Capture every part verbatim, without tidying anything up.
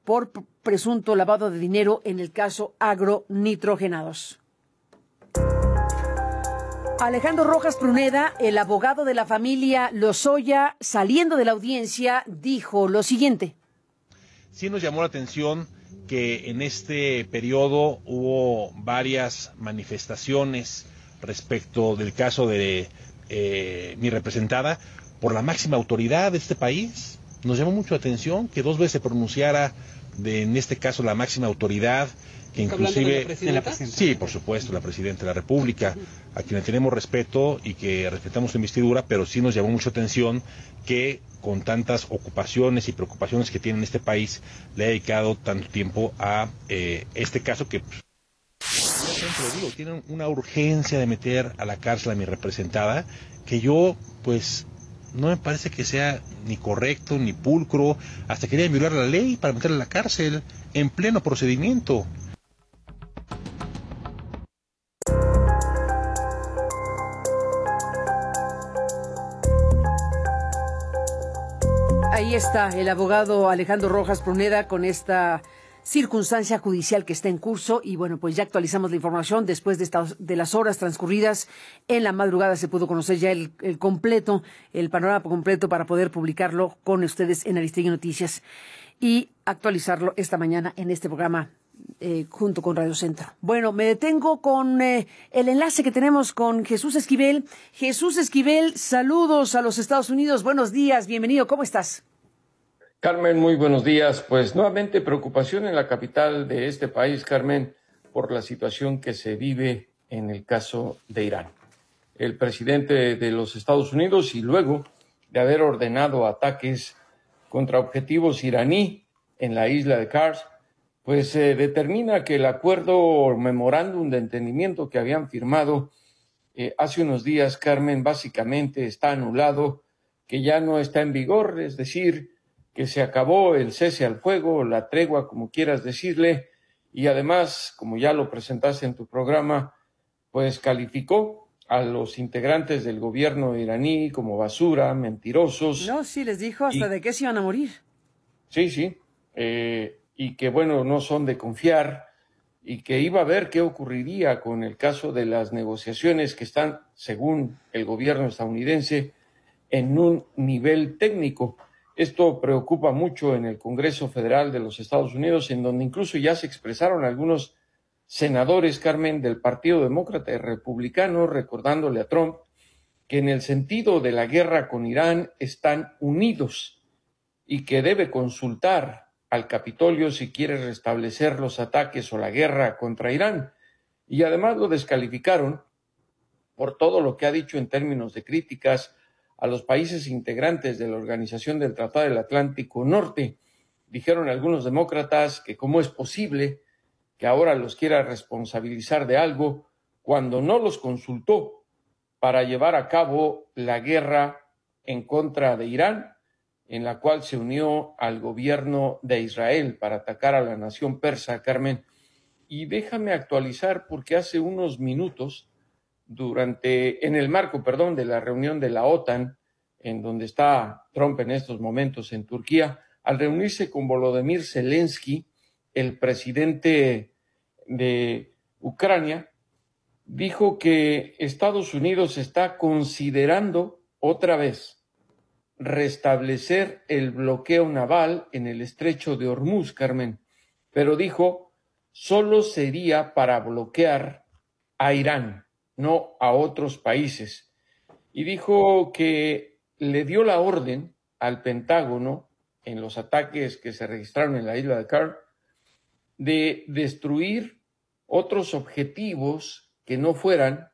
por presunto lavado de dinero en el caso Agronitrogenados. Alejandro Rojas Pruneda, el abogado de la familia Lozoya, saliendo de la audiencia, dijo lo siguiente. Sí nos llamó la atención que en este periodo hubo varias manifestaciones respecto del caso de eh, mi representada por la máxima autoridad de este país. Nos llamó mucho la atención que dos veces se pronunciara de, en este caso, la máxima autoridad, que inclusive... ¿De la presidenta? Sí, por supuesto, la presidenta de la República, a quien le tenemos respeto y que respetamos su investidura, pero sí nos llamó mucho atención que con tantas ocupaciones y preocupaciones que tiene en este país, le ha dedicado tanto tiempo a eh, este caso que... Pues, yo siempre lo digo, tienen una urgencia de meter a la cárcel a mi representada, que yo, pues... no me parece que sea ni correcto ni pulcro, hasta querían violar la ley para meterla a la cárcel en pleno procedimiento. Ahí está el abogado Alejandro Rojas Pruneda con esta circunstancia judicial que está en curso y bueno, pues ya actualizamos la información después de estas, de las horas transcurridas en la madrugada se pudo conocer ya el, el completo, el panorama completo para poder publicarlo con ustedes en Aristegui Noticias y actualizarlo esta mañana en este programa eh, junto con Radio Centro. Bueno, me detengo con eh, el enlace que tenemos con Jesús Esquivel. Jesús Esquivel, saludos a los Estados Unidos, buenos días, bienvenido, ¿cómo estás? Carmen, muy buenos días. Pues nuevamente preocupación en la capital de este país, Carmen, por la situación que se vive en el caso de Irán. El presidente de los Estados Unidos, y luego de haber ordenado ataques contra objetivos iraní en la isla de Kars, pues eh, determina que el acuerdo o memorándum de entendimiento que habían firmado eh, hace unos días, Carmen, básicamente está anulado, que ya no está en vigor, es decir, que se acabó el cese al fuego, la tregua, como quieras decirle, y además, como ya lo presentaste en tu programa, pues calificó a los integrantes del gobierno iraní como basura, mentirosos. No, sí, les dijo hasta y, de qué se iban a morir. Sí, sí, eh, y que bueno, no son de confiar, y que iba a ver qué ocurriría con el caso de las negociaciones que están, según el gobierno estadounidense, en un nivel técnico. Esto preocupa mucho en el Congreso Federal de los Estados Unidos, en donde incluso ya se expresaron algunos senadores, Carmen, del Partido Demócrata y Republicano, recordándole a Trump que en el sentido de la guerra con Irán están unidos y que debe consultar al Capitolio si quiere restablecer los ataques o la guerra contra Irán. Y además lo descalificaron por todo lo que ha dicho en términos de críticas a los países integrantes de la Organización del Tratado del Atlántico Norte. Dijeron algunos demócratas que cómo es posible que ahora los quiera responsabilizar de algo cuando no los consultó para llevar a cabo la guerra en contra de Irán, en la cual se unió al gobierno de Israel para atacar a la nación persa, Carmen. Y déjame actualizar porque hace unos minutos durante, en el marco, perdón, de la reunión de la OTAN, en donde está Trump en estos momentos en Turquía, al reunirse con Volodymyr Zelensky, el presidente de Ucrania, dijo que Estados Unidos está considerando otra vez restablecer el bloqueo naval en el estrecho de Hormuz, Carmen, pero dijo, solo sería para bloquear a Irán, no a otros países. Y dijo que le dio la orden al Pentágono, en los ataques que se registraron en la isla de Kars, de destruir otros objetivos que no fueran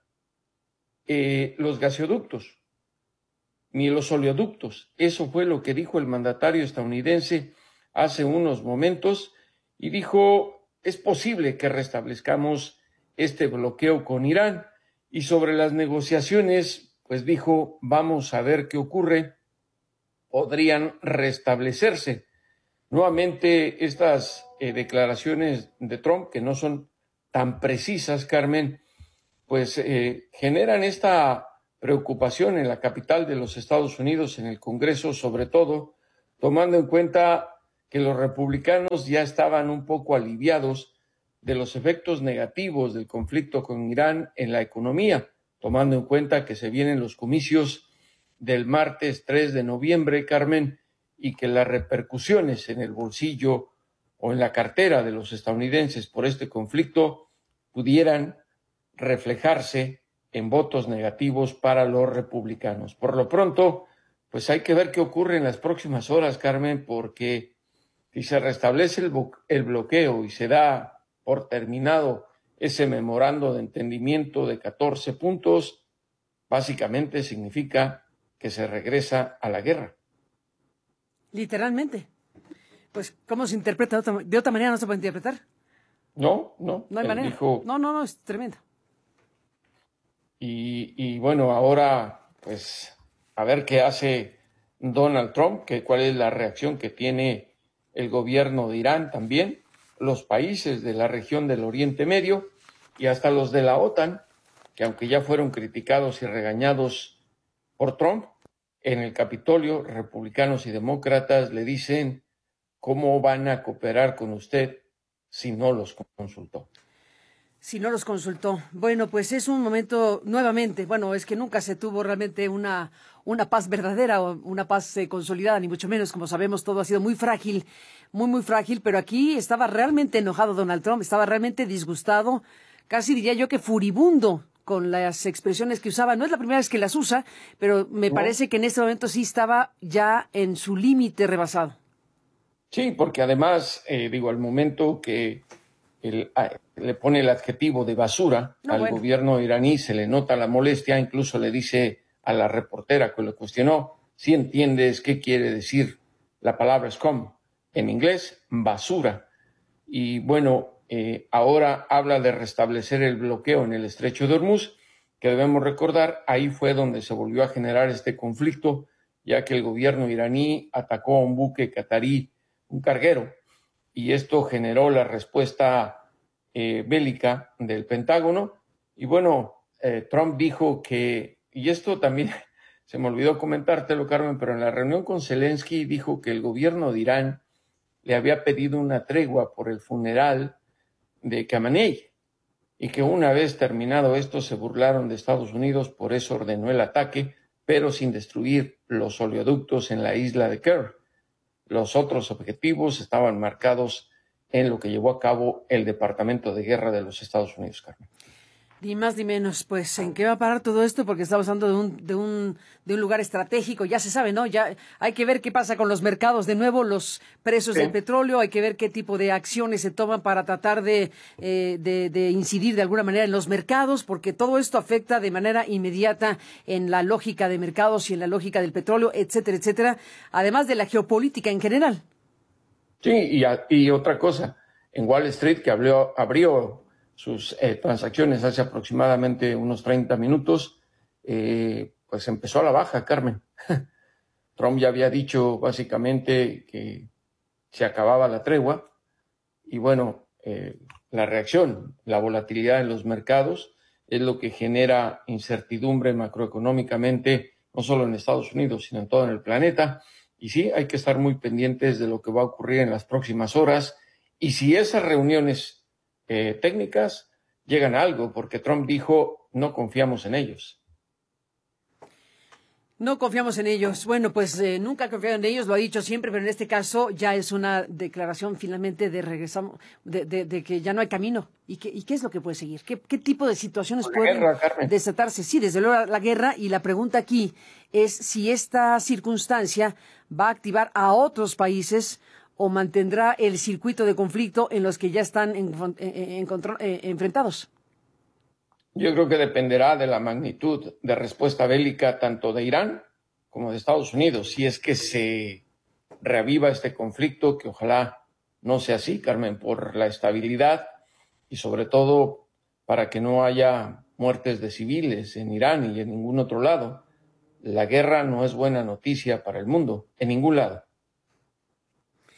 eh, los gasoductos ni los oleoductos. Eso fue lo que dijo el mandatario estadounidense hace unos momentos y dijo, es posible que restablezcamos este bloqueo con Irán. Y sobre las negociaciones, pues dijo, vamos a ver qué ocurre, podrían restablecerse. Nuevamente, estas eh, declaraciones de Trump, que no son tan precisas, Carmen, pues eh, generan esta preocupación en la capital de los Estados Unidos, en el Congreso, sobre todo, tomando en cuenta que los republicanos ya estaban un poco aliviados de los efectos negativos del conflicto con Irán en la economía, tomando en cuenta que se vienen los comicios del martes tres de noviembre, Carmen, y que las repercusiones en el bolsillo o en la cartera de los estadounidenses por este conflicto pudieran reflejarse en votos negativos para los republicanos. Por lo pronto, pues hay que ver qué ocurre en las próximas horas, Carmen, porque si se restablece el, el bloqueo y se da por terminado ese memorando de entendimiento de catorce puntos, básicamente significa que se regresa a la guerra. Literalmente. Pues, ¿cómo se interpreta? De otra, de otra manera no se puede interpretar. No, no. No hay manera. Dijo, no, no, no, es tremendo. Y, y bueno, ahora, pues, a ver qué hace Donald Trump, que cuál es la reacción que tiene el gobierno de Irán también, los países de la región del Oriente Medio y hasta los de la OTAN, que aunque ya fueron criticados y regañados por Trump, en el Capitolio, republicanos y demócratas le dicen cómo van a cooperar con usted si no los consultó. Si no los consultó. Bueno, pues es un momento nuevamente, bueno, es que nunca se tuvo realmente una, una paz verdadera o una paz eh, consolidada, ni mucho menos, como sabemos, todo ha sido muy frágil, muy, muy frágil, pero aquí estaba realmente enojado Donald Trump, estaba realmente disgustado, casi diría yo que furibundo con las expresiones que usaba. No es la primera vez que las usa, pero me no. parece que en este momento sí estaba ya en su límite rebasado. Sí, porque además, eh, digo, al momento que el, a, le pone el adjetivo de basura no, al bueno. gobierno iraní, se le nota la molestia, incluso le dice a la reportera que lo cuestionó, si entiendes qué quiere decir la palabra scum, en inglés, basura. Y bueno, eh, ahora habla de restablecer el bloqueo en el estrecho de Hormuz, que debemos recordar, ahí fue donde se volvió a generar este conflicto, ya que el gobierno iraní atacó a un buque catarí, un carguero, y esto generó la respuesta eh, bélica del Pentágono. Y bueno, eh, Trump dijo que, y esto también se me olvidó comentártelo, Carmen, pero en la reunión con Zelensky dijo que el gobierno de Irán le había pedido una tregua por el funeral de Khamenei y que una vez terminado esto se burlaron de Estados Unidos, por eso ordenó el ataque, pero sin destruir los oleoductos en la isla de Kerch. Los otros objetivos estaban marcados en lo que llevó a cabo el Departamento de Guerra de los Estados Unidos, Carmen. Ni más ni menos, pues, ¿en qué va a parar todo esto? Porque estamos hablando de un, de un, de un lugar estratégico, ya se sabe, ¿no? Ya hay que ver qué pasa con los mercados de nuevo, los precios sí. del petróleo, hay que ver qué tipo de acciones se toman para tratar de, eh, de, de incidir de alguna manera en los mercados, porque todo esto afecta de manera inmediata en la lógica de mercados y en la lógica del petróleo, etcétera, etcétera, además de la geopolítica en general. Sí, y, a, y otra cosa, en Wall Street, que abrió, abrió sus eh, transacciones hace aproximadamente unos treinta minutos, eh, pues empezó a la baja, Carmen. Trump ya había dicho básicamente que se acababa la tregua y bueno, eh, la reacción, la volatilidad en los mercados es lo que genera incertidumbre macroeconómicamente, no solo en Estados Unidos, sino en todo el planeta. Y sí, hay que estar muy pendientes de lo que va a ocurrir en las próximas horas y si esas reuniones Eh, técnicas llegan a algo, porque Trump dijo no confiamos en ellos. No confiamos en ellos. Bueno, pues eh, nunca he confiado en ellos, lo ha dicho siempre, pero en este caso ya es una declaración finalmente de regresamos, de, de, de que ya no hay camino. ¿Y qué, y qué es lo que puede seguir? ¿Qué, qué tipo de situaciones la pueden guerra, desatarse? Sí, desde luego la guerra, y la pregunta aquí es si esta circunstancia va a activar a otros países o mantendrá el circuito de conflicto en los que ya están en, en, en control, eh, enfrentados. Yo creo que dependerá de la magnitud de respuesta bélica tanto de Irán como de Estados Unidos, si es que se reaviva este conflicto, que ojalá no sea así, Carmen, por la estabilidad y sobre todo para que no haya muertes de civiles en Irán y en ningún otro lado. La guerra no es buena noticia para el mundo, en ningún lado.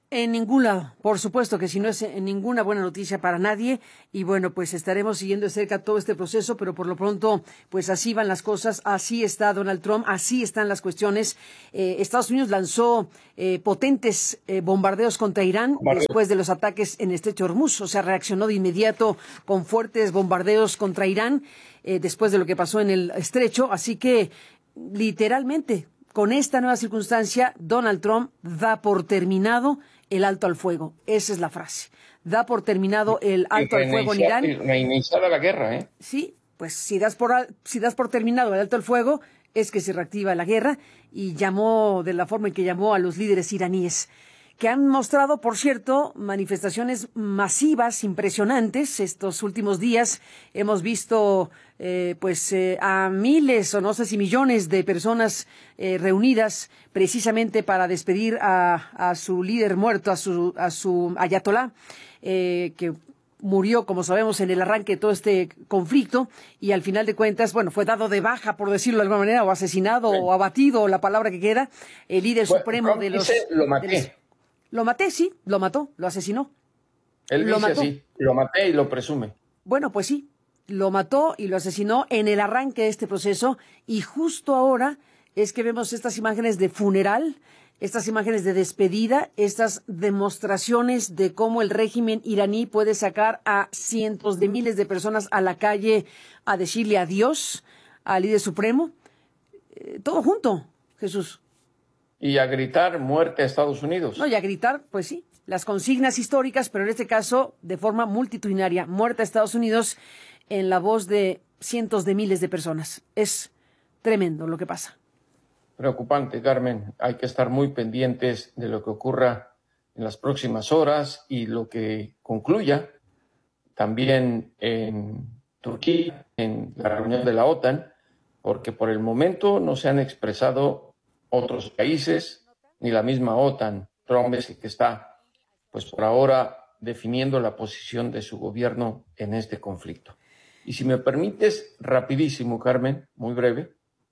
En ningún lado, por supuesto que si no es en ninguna buena noticia para nadie, y bueno, pues estaremos siguiendo de cerca todo este proceso, pero por lo pronto, pues así van las cosas, así está Donald Trump, así están las cuestiones. Eh, Estados Unidos lanzó eh, potentes eh, bombardeos contra Irán Bombardeo. después de los ataques en el Estrecho de Hormuz, o sea, reaccionó de inmediato con fuertes bombardeos contra Irán eh, después de lo que pasó en el Estrecho, así que literalmente, con esta nueva circunstancia, Donald Trump da por terminado el alto al fuego. Esa es la frase. Da por terminado el alto al fuego en Irán. Reiniciada la guerra, ¿eh? Sí, pues si das por si das por terminado el alto al fuego, es que se reactiva la guerra, y llamó de la forma en que llamó a los líderes iraníes, que han mostrado, por cierto, manifestaciones masivas, impresionantes. Estos últimos días hemos visto eh, pues eh, a miles o no sé si millones de personas eh, reunidas precisamente para despedir a, a su líder muerto, a su, a su ayatolá, eh, que murió, como sabemos, en el arranque de todo este conflicto, y al final de cuentas, bueno, fue dado de baja, por decirlo de alguna manera, o asesinado, sí. o abatido, o la palabra que queda, el líder bueno, supremo Trump de los... Dice, lo maté. De los, Lo maté, sí, lo mató, lo asesinó. Él lo dice mató. así, lo maté y lo presume. Bueno, pues sí, lo mató y lo asesinó en el arranque de este proceso, y justo ahora es que vemos estas imágenes de funeral, estas imágenes de despedida, estas demostraciones de cómo el régimen iraní puede sacar a cientos de miles de personas a la calle a decirle adiós al líder supremo. Eh, todo junto, Jesús. Y a gritar muerte a Estados Unidos. No, y a gritar, pues sí, las consignas históricas, pero en este caso de forma multitudinaria, muerte a Estados Unidos en la voz de cientos de miles de personas. Es tremendo lo que pasa. Preocupante, Carmen. Hay que estar muy pendientes de lo que ocurra en las próximas horas y lo que concluya también en Turquía, en la reunión de la OTAN, porque por el momento no se han expresado otros países, ni la misma OTAN. Trump es el que está, pues por ahora, definiendo la posición de su gobierno en este conflicto. Y si me permites, rapidísimo, Carmen, muy breve.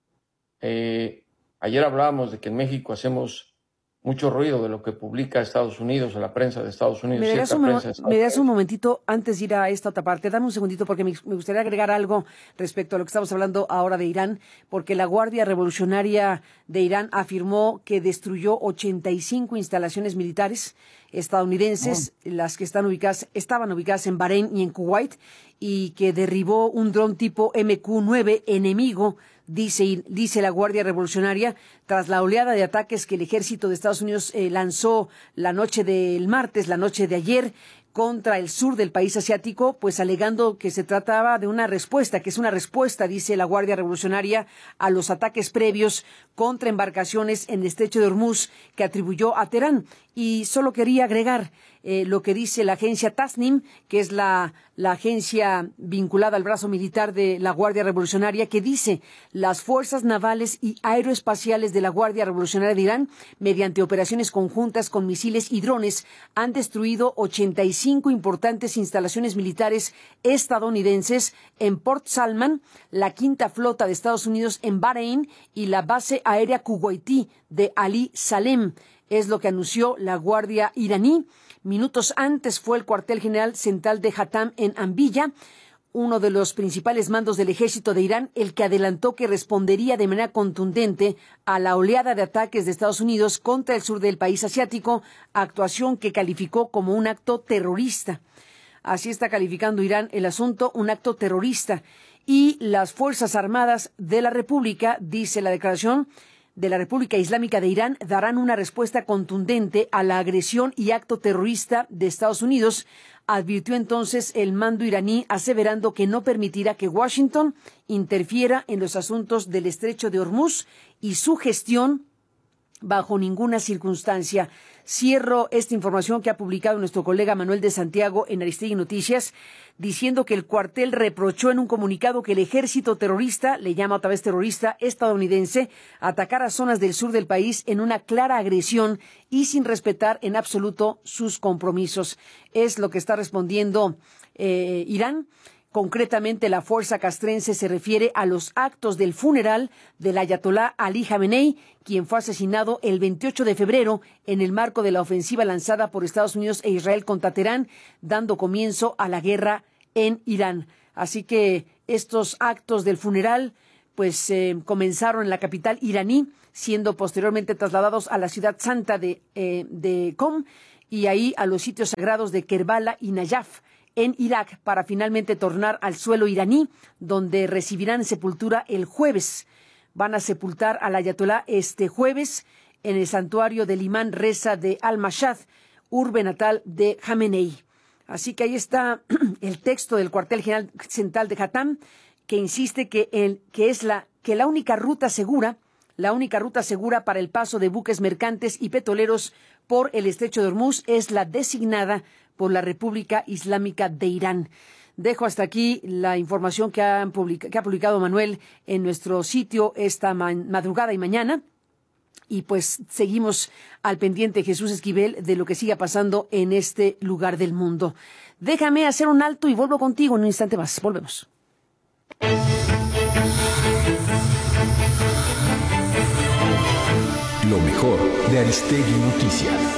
Eh, ayer hablábamos de que en México hacemos mucho ruido de lo que publica Estados Unidos, o la prensa de Estados Unidos. Me das, un, me das un momentito antes de ir a esta otra parte, dame un segundito porque me, me gustaría agregar algo respecto a lo que estamos hablando ahora de Irán, porque la Guardia Revolucionaria de Irán afirmó que destruyó ochenta y cinco instalaciones militares estadounidenses, oh. las que están ubicadas, estaban ubicadas en Bahrein y en Kuwait, y que derribó un dron tipo eme cu nueve enemigo, dice, dice la Guardia Revolucionaria, tras la oleada de ataques que el ejército de Estados Unidos eh, lanzó la noche del martes, la noche de ayer, contra el sur del país asiático, pues alegando que se trataba de una respuesta, que es una respuesta, dice la Guardia Revolucionaria, a los ataques previos contra embarcaciones en el Estrecho de Hormuz que atribuyó a Teherán. Y solo quería agregar eh, lo que dice la agencia Tasnim, que es la, la agencia vinculada al brazo militar de la Guardia Revolucionaria, que dice: las fuerzas navales y aeroespaciales de la Guardia Revolucionaria de Irán, mediante operaciones conjuntas con misiles y drones, han destruido ochenta y cinco importantes instalaciones militares estadounidenses en Port Salman, la quinta flota de Estados Unidos en Bahrein y la base aérea kuwaití de Ali Salem. Es lo que anunció la Guardia iraní. Minutos antes fue el cuartel general central de Hatam en Anbilla, uno de los principales mandos del ejército de Irán, el que adelantó que respondería de manera contundente a la oleada de ataques de Estados Unidos contra el sur del país asiático, actuación que calificó como un acto terrorista. Así está calificando Irán el asunto, un acto terrorista. Y las Fuerzas Armadas de la República, dice la declaración de la República Islámica de Irán, darán una respuesta contundente a la agresión y acto terrorista de Estados Unidos, advirtió entonces el mando iraní, aseverando que no permitirá que Washington interfiera en los asuntos del Estrecho de Hormuz y su gestión bajo ninguna circunstancia. Cierro esta información que ha publicado nuestro colega Manuel de Santiago en Aristegui Noticias, diciendo que el cuartel reprochó en un comunicado que el ejército terrorista, le llama otra vez terrorista, estadounidense, atacara zonas del sur del país en una clara agresión y sin respetar en absoluto sus compromisos. Es lo que está respondiendo eh, Irán Concretamente, la fuerza castrense se refiere a los actos del funeral del ayatolá Ali Jamenei, quien fue asesinado el veintiocho de febrero en el marco de la ofensiva lanzada por Estados Unidos e Israel contra Teherán, dando comienzo a la guerra en Irán. Así que estos actos del funeral pues eh, comenzaron en la capital iraní, siendo posteriormente trasladados a la ciudad santa de, eh, de Qom y ahí a los sitios sagrados de Kerbala y Najaf en Irak, para finalmente tornar al suelo iraní, donde recibirán sepultura el jueves. Van a sepultar al ayatolá este jueves en el santuario del imán Reza de Al-Mashhad, urbe natal de Jamenei. Así que ahí está el texto del cuartel general central de Hatam, que insiste que, el, que es la, que la única ruta segura, la única ruta segura para el paso de buques mercantes y petroleros por el estrecho de Hormuz es la designada por la República Islámica de Irán. Dejo hasta aquí la información que, han publica, que ha publicado Manuel en nuestro sitio esta ma- madrugada y mañana. Y pues seguimos al pendiente, Jesús Esquivel, de lo que siga pasando en este lugar del mundo. Déjame hacer un alto y vuelvo contigo en un instante más. Volvemos. Lo mejor de Aristegui Noticias.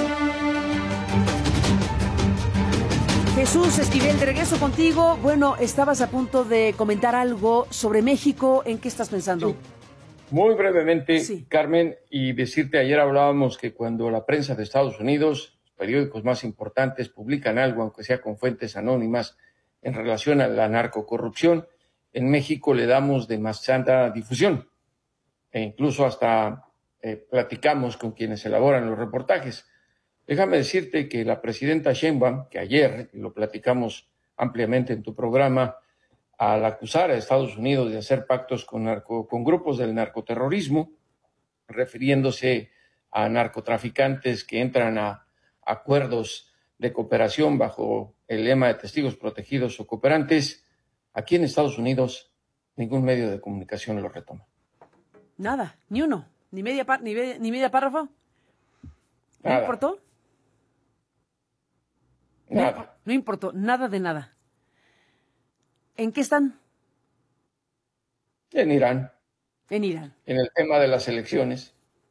Jesús Esquivel, de regreso contigo. Bueno, estabas a punto de comentar algo sobre México. ¿En qué estás pensando? Sí. Muy brevemente, Sí. Carmen, y decirte, ayer hablábamos que cuando la prensa de Estados Unidos, los periódicos más importantes, publican algo, aunque sea con fuentes anónimas, en relación a la narcocorrupción, en México le damos demasiada difusión. E incluso hasta eh, platicamos con quienes elaboran los reportajes. Déjame decirte que la presidenta Sheinbaum, que ayer, y lo platicamos ampliamente en tu programa, al acusar a Estados Unidos de hacer pactos con, narco, con grupos del narcoterrorismo, refiriéndose a narcotraficantes que entran a acuerdos de cooperación bajo el lema de testigos protegidos o cooperantes, aquí en Estados Unidos ningún medio de comunicación lo retoma. Nada, ni uno, ni media, par, ni, ve, ni media párrafo. ¿No Nada. importó? Nada. No, no importó, nada de nada. ¿En qué están? En Irán, En Irán. en el tema de las elecciones.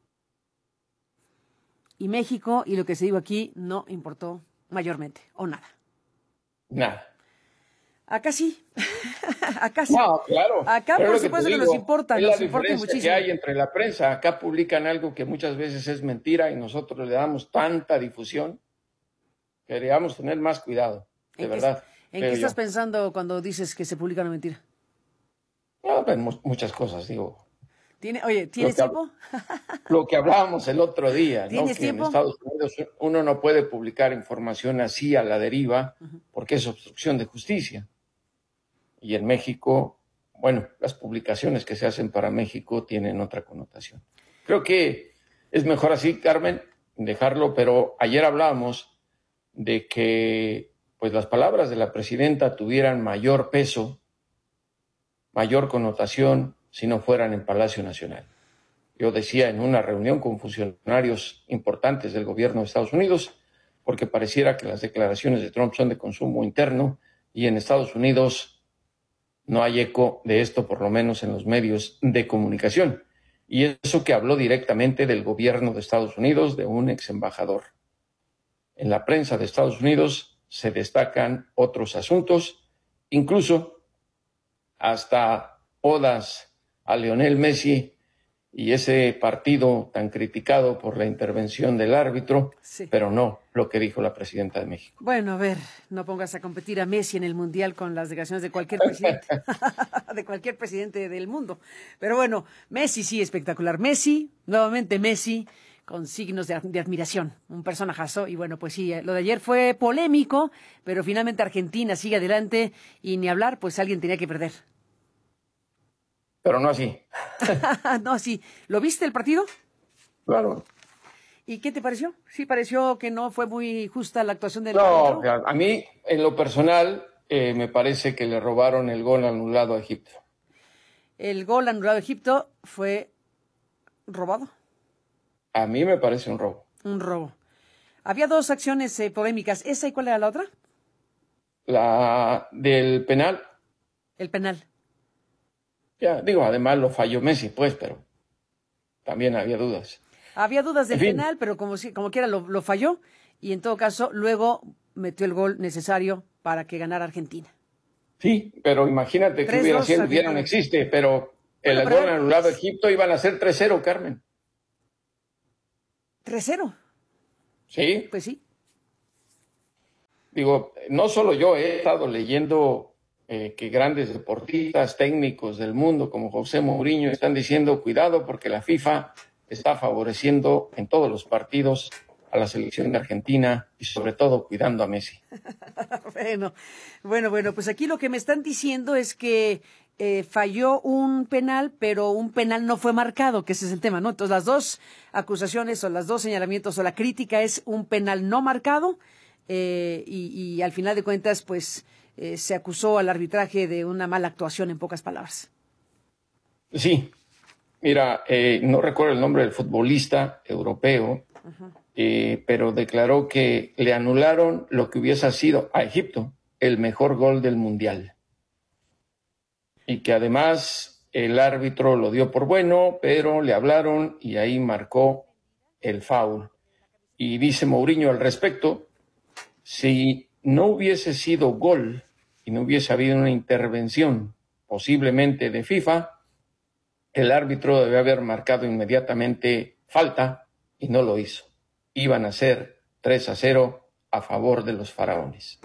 Y México, y lo que se dijo aquí, no importó mayormente, o nada. Nada. Acá sí. Acá sí. No, claro. Acá, Pero por es lo que supuesto, te que digo, nos importa, es nos la importa diferencia muchísimo. que hay entre la prensa. Acá publican algo que muchas veces es mentira y nosotros le damos tanta difusión que deberíamos tener más cuidado, de ¿En qué, verdad. ¿en creo qué estás yo. pensando cuando dices que se publica una mentira? No, pues, mu- muchas cosas, digo. ¿Tiene, oye, ¿tienes Lo que tiempo? Lo que hablábamos el otro día, ¿no? ¿Tienes Que en tiempo? Estados Unidos uno no puede publicar información así a la deriva porque es obstrucción de justicia. Y en México, bueno, las publicaciones que se hacen para México tienen otra connotación. Creo que es mejor así, Carmen, dejarlo, pero ayer hablábamos de que pues las palabras de la presidenta tuvieran mayor peso, mayor connotación si no fueran en Palacio Nacional. Yo decía en una reunión con funcionarios importantes del gobierno de Estados Unidos, porque pareciera que las declaraciones de Trump son de consumo interno y en Estados Unidos no hay eco de esto, por lo menos en los medios de comunicación. Y eso que habló directamente del gobierno de Estados Unidos, de un ex embajador. En la prensa de Estados Unidos se destacan otros asuntos, incluso hasta odas a Lionel Messi y ese partido tan criticado por la intervención del árbitro, Sí. pero no lo que dijo la presidenta de México. Bueno, a ver, no pongas a competir a Messi en el Mundial con las declaraciones de cualquier presidente, de cualquier presidente del mundo. Pero bueno, Messi sí, espectacular. Messi, nuevamente Messi, con signos de, de admiración, un personajazo. Y bueno, pues sí, lo de ayer fue polémico, pero finalmente Argentina sigue adelante y ni hablar, pues alguien tenía que perder. Pero no así. No, sí. ¿Lo viste el partido? Claro. ¿Y qué te pareció? Sí, pareció que no fue muy justa la actuación del No, árbitro. a mí, en lo personal, eh, me parece que le robaron el gol anulado a Egipto. El gol anulado de Egipto fue robado, A mí me parece un robo. un robo. Había dos acciones eh, polémicas. ¿Esa y cuál era la otra? La del penal, el penal. Ya, digo, además lo falló Messi, pues, pero también había dudas. Había dudas del En fin. penal, pero como, si- como quiera lo, lo falló y en todo caso luego metió el gol necesario para que ganara Argentina. Sí, pero imagínate que tres hubiera dos sido, ya no Argentina. existe, pero el Bueno, pero- gol anulado a Egipto iban a ser tres cero, Carmen. tres cero, Sí, pues sí. digo, no solo yo he estado leyendo eh, que grandes deportistas, técnicos del mundo como José Mourinho están diciendo cuidado porque la FIFA está favoreciendo en todos los partidos a la selección de Argentina y sobre todo cuidando a Messi. Bueno, bueno, bueno, pues aquí lo que me están diciendo es que eh, falló un penal, pero un penal no fue marcado, que ese es el tema, ¿no? Entonces las dos acusaciones o las dos señalamientos o la crítica es un penal no marcado eh, y, y al final de cuentas, pues eh, se acusó al arbitraje de una mala actuación, en pocas palabras. Sí, mira, eh, no recuerdo el nombre del futbolista europeo, eh, pero declaró que le anularon lo que hubiese sido a Egipto el mejor gol del Mundial. Y que además el árbitro lo dio por bueno, pero le hablaron y ahí marcó el foul. Y dice Mourinho al respecto, si no hubiese sido gol y no hubiese habido una intervención posiblemente de FIFA, el árbitro debe haber marcado inmediatamente falta y no lo hizo. Iban a ser tres a cero a favor de los faraones.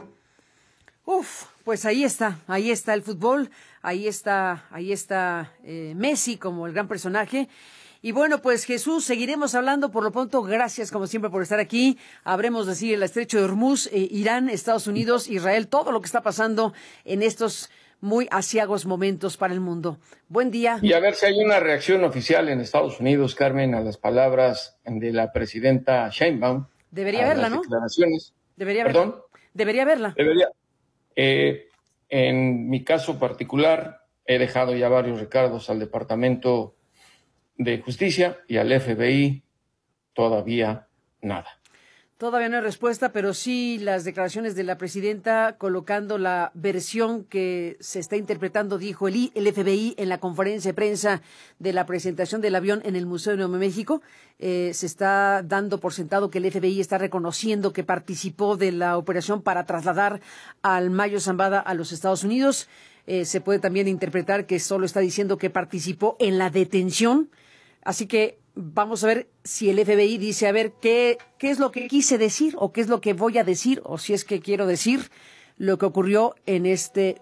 Uf, pues ahí está, ahí está el fútbol, ahí está, ahí está eh, Messi como el gran personaje. Y bueno, pues Jesús, seguiremos hablando por lo pronto. Gracias como siempre por estar aquí. Habremos de decir el estrecho de Hormuz, eh, Irán, Estados Unidos, Israel, todo lo que está pasando en estos muy aciagos momentos para el mundo. Buen día. Y a ver si hay una reacción oficial en Estados Unidos, Carmen, a las palabras de la presidenta Sheinbaum. Debería a verla, las ¿no? Declaraciones. Debería ¿Perdón? verla. Debería verla. Debería. Eh, en mi caso particular, he dejado ya varios recargos al Departamento de Justicia y al F B I, todavía nada. Todavía no hay respuesta, pero sí las declaraciones de la presidenta colocando la versión que se está interpretando, dijo el, I, el F B I en la conferencia de prensa de la presentación del avión en el Museo de Nuevo México. Eh, se está dando por sentado que el F B I está reconociendo que participó de la operación para trasladar al Mayo Zambada a los Estados Unidos. Eh, se puede también interpretar que solo está diciendo que participó en la detención. Así que vamos a ver si el F B I dice, a ver, ¿qué, qué es lo que quise decir o qué es lo que voy a decir o si es que quiero decir lo que ocurrió en este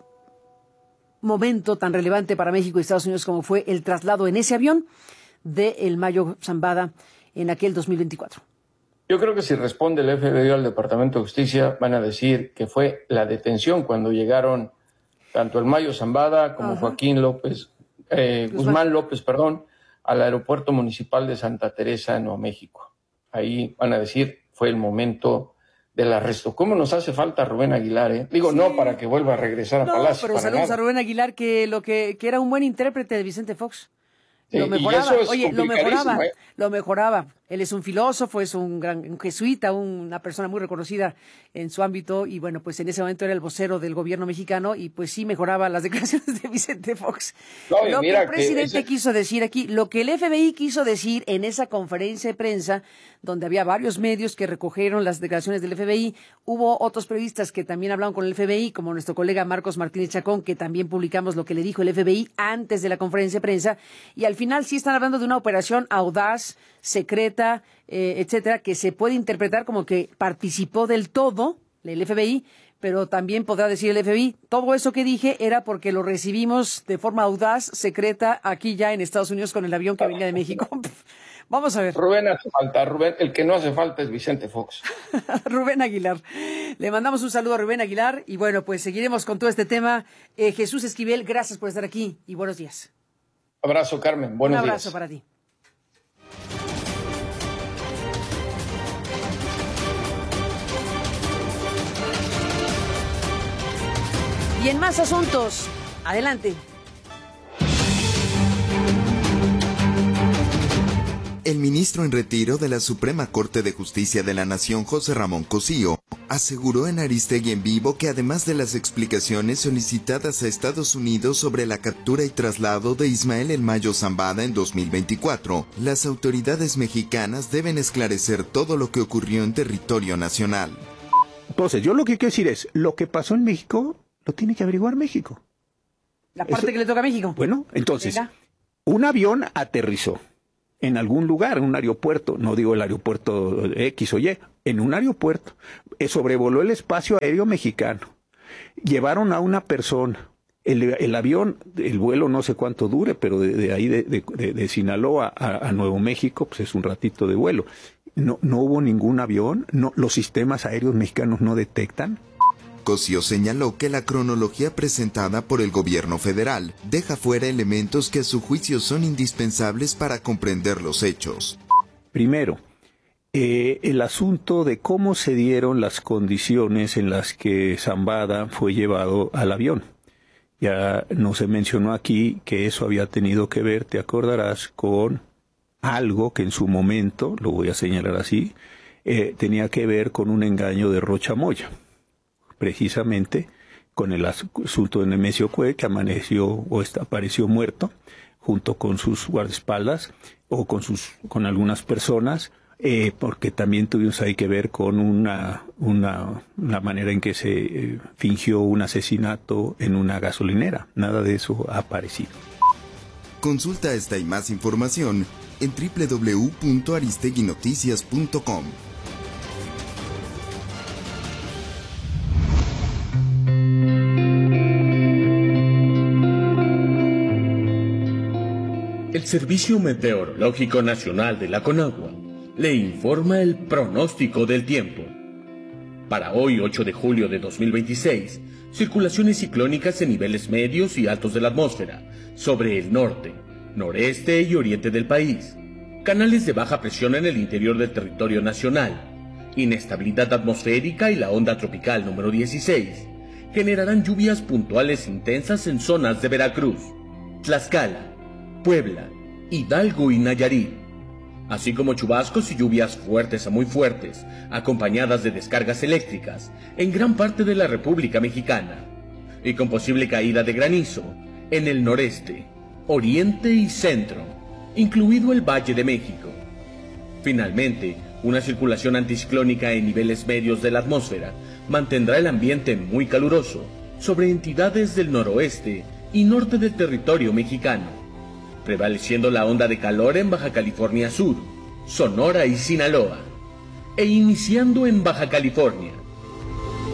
momento tan relevante para México y Estados Unidos como fue el traslado en ese avión del Mayo Zambada en aquel dos mil veinticuatro. Yo creo que si responde el F B I al Departamento de Justicia, van a decir que fue la detención cuando llegaron tanto el Mayo Zambada como Ajá. Joaquín López, eh, Guzmán. Guzmán López, perdón, al aeropuerto municipal de Santa Teresa en Nuevo México. Ahí van a decir, fue el momento del arresto. ¿Cómo nos hace falta Rubén Aguilar? Eh? Digo, Sí. no para que vuelva a regresar a No, Palacio. pero para saludos nada. a Rubén Aguilar, que lo que, que era un buen intérprete de Vicente Fox. Sí, Lo y mejoraba, eso es oye, lo complicadísimo, mejoraba, ¿eh? lo mejoraba. Él es un filósofo, es un gran un jesuita, una persona muy reconocida en su ámbito y bueno, pues en ese momento era el vocero del gobierno mexicano y pues sí mejoraba las declaraciones de Vicente Fox. No, y lo que mira el presidente que ese- quiso decir aquí, lo que el F B I quiso decir en esa conferencia de prensa, donde había varios medios que recogieron las declaraciones del F B I, hubo otros periodistas que también hablaron con el F B I, como nuestro colega Marcos Martínez Chacón, que también publicamos lo que le dijo el F B I antes de la conferencia de prensa, y al final sí están hablando de una operación audaz, secreta, eh, etcétera, que se puede interpretar como que participó del todo el F B I, pero también podrá decir el F B I, todo eso que dije era porque lo recibimos de forma audaz, secreta, aquí ya en Estados Unidos con el avión que venía de México. Vamos a ver. Rubén hace falta, Rubén, el que no hace falta es Vicente Fox. Rubén Aguilar. Le mandamos un saludo a Rubén Aguilar y bueno, pues seguiremos con todo este tema. Eh, Jesús Esquivel, gracias por estar aquí y buenos días. Abrazo, Carmen. Buenos un abrazo días. para ti. Y en más asuntos, adelante. El ministro en retiro de la Suprema Corte de Justicia de la Nación, José Ramón Cosío, aseguró en Aristegui en Vivo que además de las explicaciones solicitadas a Estados Unidos sobre la captura y traslado de Ismael El Mayo Zambada en dos mil veinticuatro, las autoridades mexicanas deben esclarecer todo lo que ocurrió en territorio nacional. Entonces, yo lo que quiero decir es, lo que pasó en México, lo tiene que averiguar México. La parte Eso, que le toca a México. Bueno, entonces, Venga. un avión aterrizó en algún lugar, en un aeropuerto, no digo el aeropuerto X o Y, en un aeropuerto, sobrevoló el espacio aéreo mexicano, llevaron a una persona, el, el avión, el vuelo no sé cuánto dure, pero de, de ahí de, de, de, de Sinaloa a, a Nuevo México, pues es un ratito de vuelo. No, no hubo ningún avión, no, los sistemas aéreos mexicanos no detectan. Cosío señaló que la cronología presentada por el gobierno federal deja fuera elementos que a su juicio son indispensables para comprender los hechos. Primero, eh, el asunto de cómo se dieron las condiciones en las que Zambada fue llevado al avión. Ya no se mencionó aquí que eso había tenido que ver, te acordarás, con algo que en su momento, lo voy a señalar así, eh, tenía que ver con un engaño de Rocha Moya. Precisamente con el asunto de Nemesio Cue, que amaneció o está, apareció muerto, junto con sus guardaespaldas, o con sus con algunas personas, eh, porque también tuvimos ahí que ver con una, una, una manera en que se eh, fingió un asesinato en una gasolinera. Nada de eso ha aparecido. Consulta esta y más información en doble u doble u doble u punto aristegui noticias punto com. El Servicio Meteorológico Nacional de la Conagua le informa el pronóstico del tiempo. Para hoy, ocho de julio de dos mil veintiséis, circulaciones ciclónicas en niveles medios y altos de la atmósfera, sobre el norte, noreste y oriente del país. Canales de baja presión en el interior del territorio nacional. Inestabilidad atmosférica y la onda tropical número dieciséis generarán lluvias puntuales intensas en zonas de Veracruz, Tlaxcala, Puebla, Hidalgo y Nayarit, así como chubascos y lluvias fuertes a muy fuertes, acompañadas de descargas eléctricas en gran parte de la República Mexicana, y con posible caída de granizo en el noreste, oriente y centro, incluido el Valle de México. Finalmente, una circulación anticiclónica en niveles medios de la atmósfera mantendrá el ambiente muy caluroso sobre entidades del noroeste y norte del territorio mexicano, prevaleciendo la onda de calor en Baja California Sur, Sonora y Sinaloa, e iniciando en Baja California,